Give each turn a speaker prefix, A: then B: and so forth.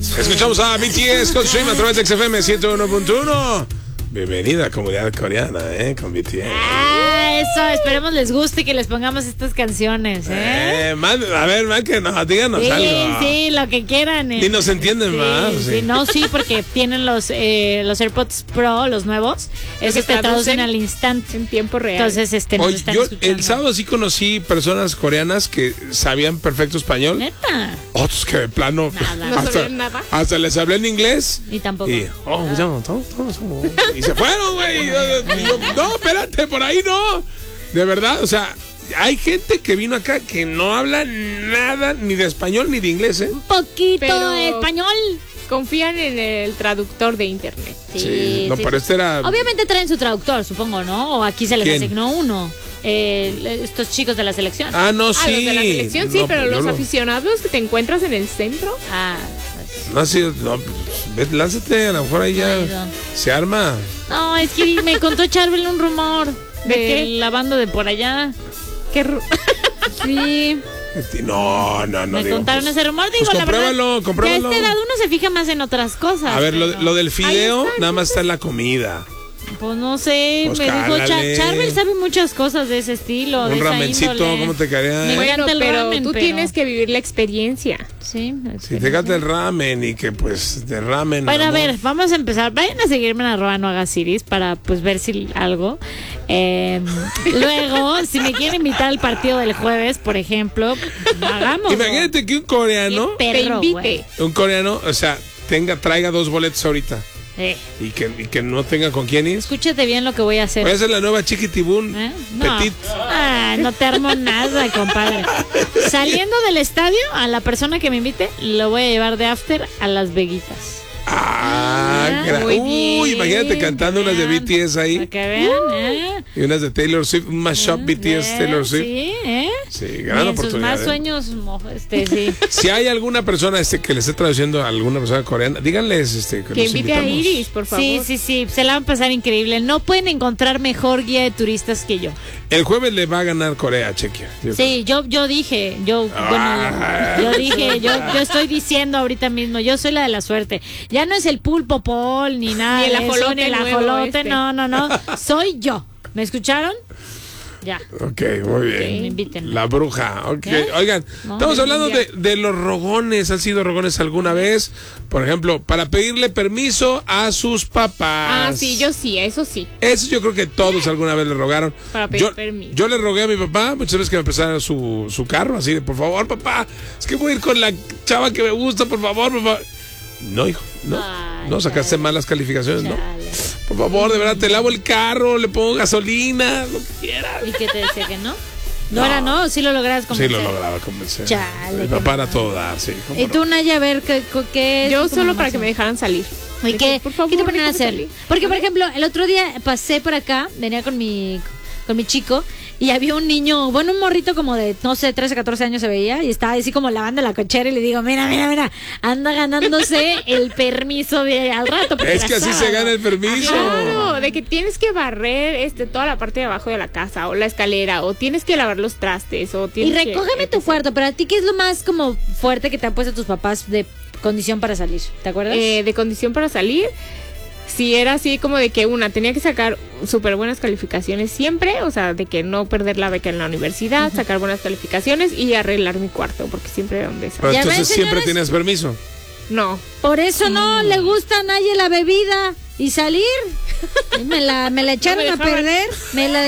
A: Escuchamos a BTS con Stream a través de XFM 101.1. Bienvenida, comunidad coreana, con BTS.
B: Eso, esperemos les guste y que les pongamos estas canciones,
A: a ver, díganos
B: sí,
A: algo.
B: Sí, lo que quieran.
A: Ni nos entienden más.
B: Sí, porque tienen los AirPods Pro, los nuevos. Esos te traducen al instante.
C: En tiempo real.
B: Entonces, nos están
A: yo
B: escuchando.
A: el sábado sí conocí personas coreanas que sabían perfecto español.
B: ¿Neta?
A: Otros que de plano
C: No sabían nada.
A: hasta les hablé en inglés.
B: Y tampoco.
A: Y se fueron, güey. No, espérate, por ahí no. De verdad, o sea, hay gente que vino acá que no habla nada ni de español ni de inglés,
B: Un poquito
C: Pero
B: de español.
C: confían en el traductor de internet.
B: Sí,
A: pero este era...
B: Obviamente traen su traductor, supongo, ¿no? O aquí se les
A: ¿Quién?
B: asignó uno. Estos chicos de la selección.
A: No, sí.
C: Los de la selección sí,
A: No,
C: pero los
A: no.
C: aficionados que te encuentras en el centro.
A: No, sí, no, lánzate, a lo mejor ahí ya se arma.
B: No, es que me contó Charbel un rumor
C: ¿De qué?
B: la banda de por allá. Sí.
A: No.
B: Me
A: digo,
B: contaron
A: pues,
B: ese rumor, digo,
A: pues
B: la verdad.
A: compruébalo.
B: Que a esta edad uno se fija más en otras cosas.
A: A ver,
B: pero...
A: lo del fideo
C: Ahí está,
A: nada más está en la comida.
B: Pues no sé,
A: Pues
B: me dijo
A: cálale.
B: Charbel sabe muchas cosas de ese estilo, de
A: Un
B: esa
A: ramencito,
B: índole.
A: ¿cómo te
B: Me
A: quedaría?
B: encanta el
C: pero
B: ramen,
C: tú
B: pero-
C: tienes que vivir la experiencia.
B: Sí,
A: Si te encanta el ramen y que pues de ramen.
B: Bueno, a
A: amor.
B: ver, vamos a empezar. Vayan a seguirme en @nohagasiris para pues ver si algo. Luego, si me quieren invitar al partido del jueves, por ejemplo, hagamos.
A: Imagínate que un coreano,
B: Qué perro,
C: te invite.
B: güey.
A: o sea, traiga 2 boletos ahorita y que no tenga con quién ir.
B: Escúchate bien lo que voy a hacer.
A: Voy a hacer la nueva Chiquitibún
B: No.
A: Petit.
B: No te armo nada, compadre. Saliendo del estadio, a la persona que me invite, lo voy a llevar de after a Las Veguitas.
C: Muy bien.
A: Imagínate cantando unas de BTS
B: Para
A: ahí
B: que vean,
A: y unas de Taylor Swift, un mashup BTS Taylor Swift.
B: Sí,
A: Sí, gran
B: Y en sus
A: oportunidad.
B: más sueños, sí.
A: Si hay alguna persona que le esté traduciendo a alguna persona coreana, díganles que
C: Que
A: los
C: invite a
A: invitamos.
C: Iris, por favor.
B: Sí, se la van a pasar increíble. No pueden encontrar mejor guía de turistas que yo.
A: El jueves le va a ganar Corea a Chequia.
B: Sí, yo dije, yo estoy diciendo ahorita mismo, yo soy la de la suerte. Ya no es el pulpo Paul, ni nada
C: Ni el
B: de eso,
C: ajolote
B: ni el
C: nuevo
B: ajolote,
C: este.
B: no, soy yo. ¿Me escucharon? Ya.
A: Ok, muy bien.
B: Me inviten.
A: La bruja. Ok.
B: ¿Eh?
A: Oigan,
B: No,
A: estamos
B: no,
A: hablando
B: ya.
A: de los rogones. ¿Han sido rogones alguna vez? Por ejemplo, para pedirle permiso a sus papás.
C: Sí, yo sí, eso sí.
A: Eso yo creo que todos alguna vez le rogaron.
C: Para pedir permiso.
A: Yo le rogué a mi papá muchas veces que me prestara su carro, así de, por favor, papá, es que voy a ir con la chava que me gusta, por favor. No, hijo, no sacaste malas calificaciones, ¿no? Por favor, de verdad, te lavo el carro, le pongo gasolina, lo que quieras.
B: ¿Y qué te decía que no? No, sí lo lograbas
A: Sí,
B: convencer.
A: lo lograba convencer.
B: Chale,
A: Mi
B: qué
A: papá era
B: mal.
A: todo dar, sí. cómo
B: Y
A: no.
B: tú, Naya, a ver, ¿qué
C: Yo
B: es tu
C: solo para
B: mamá?
C: que me dejaran salir.
B: ¿Y qué?
C: Por favor,
B: ¿Qué te ponen a
C: déjame
B: hacer?
C: salir.
B: Porque, por ejemplo, el otro día pasé por acá, venía con mi chico, y había un niño, un morrito como de, no sé, 13, 14 años se veía, y estaba así como lavando la cochera, y le digo, mira, anda ganándose el permiso de al rato. porque
A: Es que
B: era
A: así se
B: sábado.
A: gana el permiso.
C: Claro, de que tienes que barrer toda la parte de abajo de la casa o la escalera o tienes que lavar los trastes o
B: Y
C: tienes
B: recógeme tu cuarto, pero a ti, ¿qué es lo más como fuerte que te han puesto tus papás de condición para salir? ¿Te acuerdas?
C: de condición para salir. Si era así como de que tenía que sacar súper buenas calificaciones siempre, o sea, de que no perder la beca en la universidad, sacar buenas calificaciones y arreglar mi cuarto, porque siempre era un
A: Pero
C: desastre.
B: ¿Ya
A: entonces
B: ven,
A: siempre
B: señores?
A: tienes permiso.
C: No.
B: Por eso no le gusta a nadie la bebida y salir. Me la echaron a
C: dejaban.
B: perder. Me la